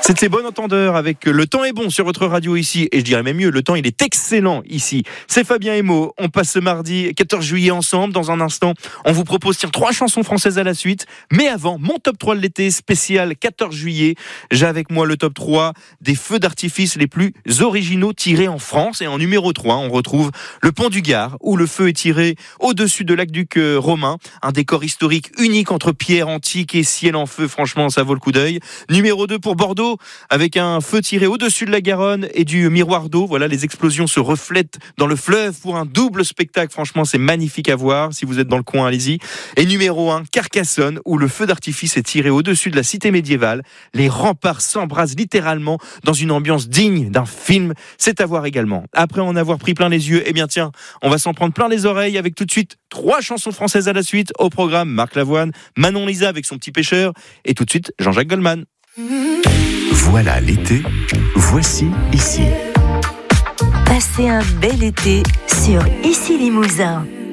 C'était Bon Entendeur avec Le Temps est bon sur votre radio ici, et je dirais même mieux, le temps il est excellent ici. C'est Fabien et Mo, on passe ce mardi 14 juillet ensemble. Dans un instant, on vous propose 3 chansons françaises à la suite, mais avant, mon top 3 de l'été spécial 14 juillet. J'ai avec moi le top 3 des feux d'artifice les plus originaux tirés en France, et en numéro 3, on retrouve le Pont du Gard, où le feu est tiré au-dessus de l'aqueduc romain, un décor historique unique entre pierres antiques et ciel en feu, franchement ça vaut le coup d'œil. Numéro 2 pour Bordeaux, avec un feu tiré au-dessus de la Garonne et du miroir d'eau. Voilà, les explosions se reflètent dans le fleuve pour un double spectacle. Franchement, c'est magnifique à voir. Si vous êtes dans le coin, allez-y. Et numéro 1, Carcassonne, où le feu d'artifice est tiré au-dessus de la cité médiévale. Les remparts s'embrasent littéralement dans une ambiance digne d'un film. C'est à voir également. Après en avoir pris plein les yeux, eh bien tiens, on va s'en prendre plein les oreilles avec tout de suite 3 chansons françaises à la suite. Au programme, Marc Lavoine, Manon Lisa avec son petit pêcheur, et tout de suite, Jean-Jacques Goldman. Voilà l'été, voici ici. Passez un bel été sur Ici Limousin.